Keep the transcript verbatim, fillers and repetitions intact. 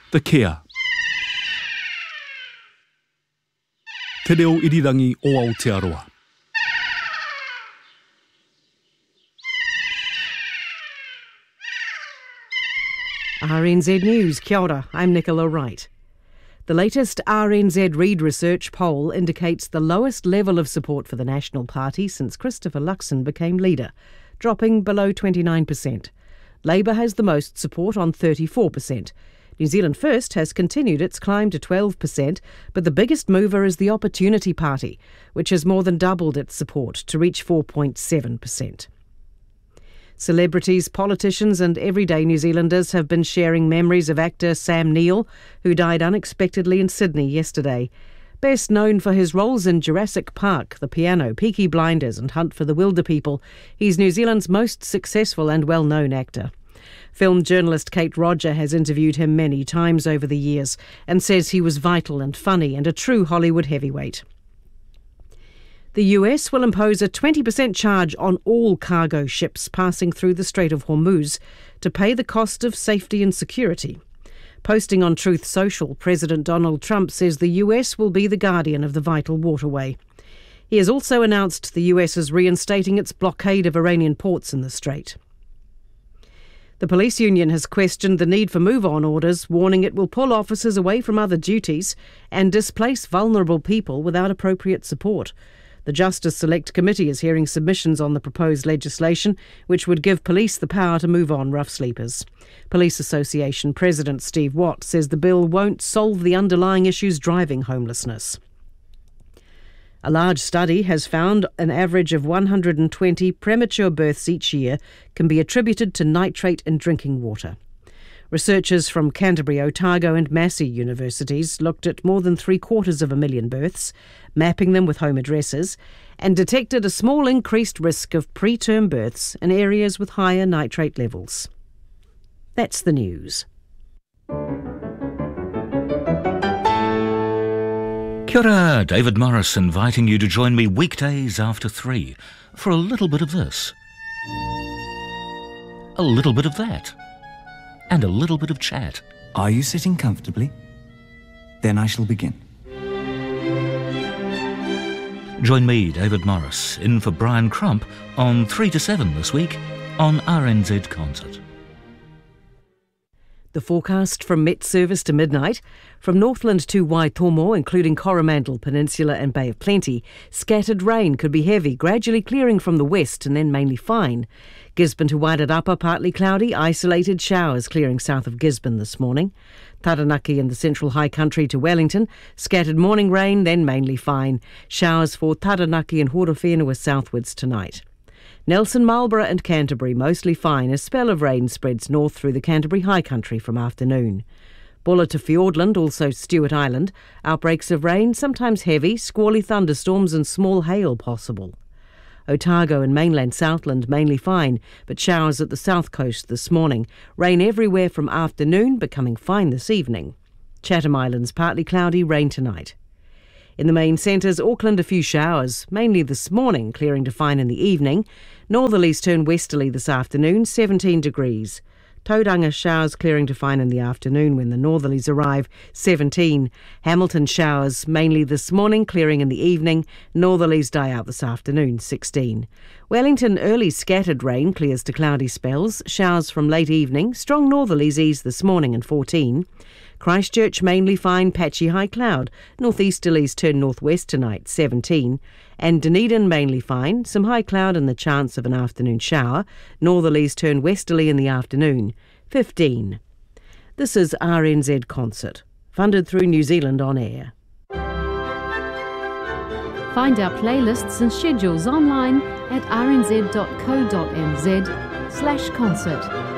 The Care. Te reo irirangi o Aotearoa. R N Z News, kia ora, I'm Nicola Wright. The latest R N Z Reid Research poll indicates the lowest level of support for the National Party since Christopher Luxon became leader, dropping below twenty-nine percent. Labour has the most support on thirty-four percent. New Zealand First has continued its climb to twelve percent, but the biggest mover is the Opportunity Party, which has more than doubled its support to reach four point seven percent. Celebrities, politicians and everyday New Zealanders have been sharing memories of actor Sam Neill, who died unexpectedly in Sydney yesterday. Best known for his roles in Jurassic Park, The Piano, Peaky Blinders and Hunt for the Wilderpeople, he's New Zealand's most successful and well-known actor. Film journalist Kate Roger has interviewed him many times over the years and says he was vital and funny and a true Hollywood heavyweight. The U S will impose a twenty percent charge on all cargo ships passing through the Strait of Hormuz to pay the cost of safety and security. Posting on Truth Social, President Donald Trump says the U S will be the guardian of the vital waterway. He has also announced the U S is reinstating its blockade of Iranian ports in the strait. The police union has questioned the need for move-on orders, warning it will pull officers away from other duties and displace vulnerable people without appropriate support. The Justice Select Committee is hearing submissions on the proposed legislation, which would give police the power to move on rough sleepers. Police Association President Steve Watt says the bill won't solve the underlying issues driving homelessness. A large study has found an average of one hundred twenty premature births each year can be attributed to nitrate in drinking water. Researchers from Canterbury, Otago and Massey universities looked at more than three quarters of a million births, mapping them with home addresses, and detected a small increased risk of preterm births in areas with higher nitrate levels. That's the news. Kia ora, David Morris inviting you to join me weekdays after three for a little bit of this, a little bit of that, and a little bit of chat. Are you sitting comfortably? Then I shall begin. Join me, David Morris, in for Brian Crump on three to seven this week on R N Z Concert. The forecast from Met Service to midnight. From Northland to Waitomo, including Coromandel Peninsula and Bay of Plenty, scattered rain could be heavy, gradually clearing from the west and then mainly fine. Gisborne to Wairarapa, partly cloudy, isolated showers clearing south of Gisborne this morning. Taranaki and the Central High Country to Wellington, scattered morning rain, then mainly fine. Showers for Taranaki and Horowhenua southwards tonight. Nelson, Marlborough and Canterbury, mostly fine. A spell of rain spreads north through the Canterbury High Country from afternoon. Bulla to Fiordland, also Stewart Island. Outbreaks of rain, sometimes heavy, squally thunderstorms and small hail possible. Otago and mainland Southland mainly fine, but showers at the south coast this morning. Rain everywhere from afternoon, becoming fine this evening. Chatham Islands partly cloudy, rain tonight. In the main centres, Auckland a few showers, mainly this morning, clearing to fine in the evening. Northerlies turn westerly this afternoon, seventeen degrees. Tauranga showers clearing to fine in the afternoon when the northerlies arrive, seventeen. Hamilton showers mainly this morning, clearing in the evening. Northerlies die out this afternoon, sixteen. Wellington early scattered rain clears to cloudy spells. Showers from late evening. Strong northerlies ease this morning and fourteen. Christchurch mainly fine, patchy high cloud. Northeasterlies turn northwest tonight, seventeen. And Dunedin mainly fine, some high cloud and the chance of an afternoon shower. Northerlies turn westerly in the afternoon, fifteen. This is R N Z Concert, funded through New Zealand On Air. Find our playlists and schedules online at r n z dot co dot n z slash concert.